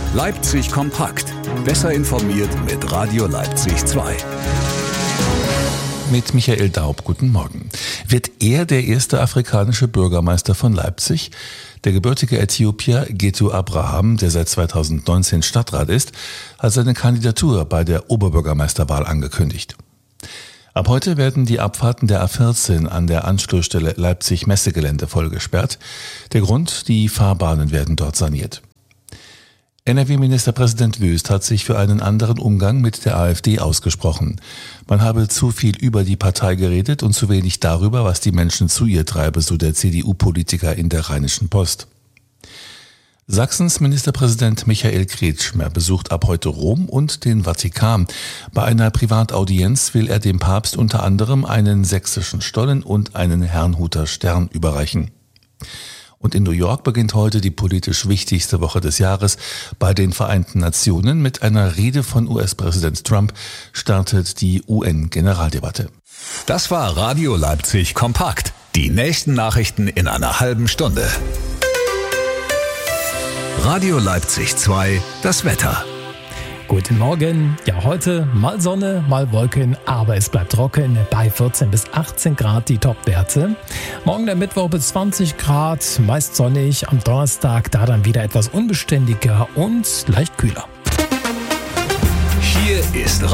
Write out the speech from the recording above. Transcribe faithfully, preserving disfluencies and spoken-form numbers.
Leipzig kompakt. Besser informiert mit Radio Leipzig zwei. Mit Michael Daub, guten Morgen. Wird er der erste afrikanische Bürgermeister von Leipzig? Der gebürtige Äthiopier Getu Abraham, der seit zweitausendneunzehn Stadtrat ist, hat seine Kandidatur bei der Oberbürgermeisterwahl angekündigt. Ab heute werden die Abfahrten der A vierzehn an der Anschlussstelle Leipzig-Messegelände voll gesperrt. Der Grund, die Fahrbahnen werden dort saniert. N R W-Ministerpräsident Wüst hat sich für einen anderen Umgang mit der AfD ausgesprochen. Man habe zu viel über die Partei geredet und zu wenig darüber, was die Menschen zu ihr treibe, so der C D U-Politiker in der Rheinischen Post. Sachsens Ministerpräsident Michael Kretschmer besucht ab heute Rom und den Vatikan. Bei einer Privataudienz will er dem Papst unter anderem einen sächsischen Stollen und einen Herrnhuter Stern überreichen. Und in New York beginnt heute die politisch wichtigste Woche des Jahres. Bei den Vereinten Nationen mit einer Rede von U S-Präsident Trump startet die U N-Generaldebatte. Das war Radio Leipzig kompakt. Die nächsten Nachrichten in einer halben Stunde. Radio Leipzig zwei, das Wetter. Guten Morgen. Ja, heute mal Sonne, mal Wolken, aber es bleibt trocken bei vierzehn bis achtzehn Grad die Topwerte. Morgen der Mittwoch bis zwanzig Grad, meist sonnig. Am Donnerstag da dann wieder etwas unbeständiger und leicht kühler. Hier ist